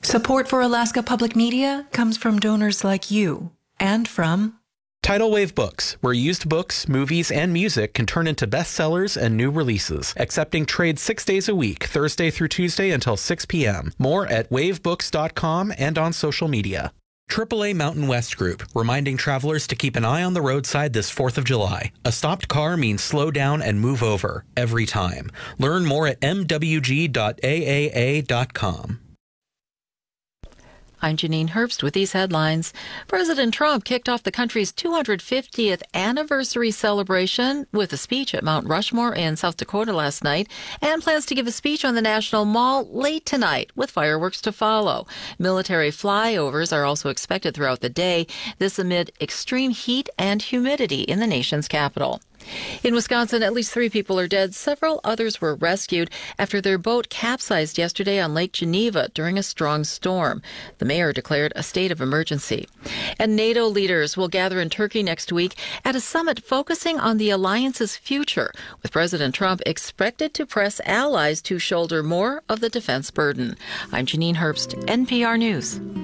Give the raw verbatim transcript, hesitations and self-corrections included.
Support for Alaska Public Media comes from donors like you and from Tidal Wave Books, where used books, movies, and music can turn into bestsellers and new releases. Accepting trades six days a week, Thursday through Tuesday until six p.m. More at wave books dot com and on social media. triple A Mountain West Group, reminding travelers to keep an eye on the roadside this fourth of July. A stopped car means slow down and move over, every time. Learn more at m w g dot a a a dot com. I'm Janine Herbst with these headlines. President Trump kicked off the country's two hundred fiftieth anniversary celebration with a speech at Mount Rushmore in South Dakota last night and plans to give a speech on the National Mall late tonight with fireworks to follow. Military flyovers are also expected throughout the day, this amid extreme heat and humidity in the nation's capital. In Wisconsin, at least three people are dead. Several others were rescued after their boat capsized yesterday on Lake Geneva during a strong storm. The mayor declared a state of emergency. And NATO leaders will gather in Turkey next week at a summit focusing on the alliance's future, with President Trump expected to press allies to shoulder more of the defense burden. I'm Janine Herbst, N P R News.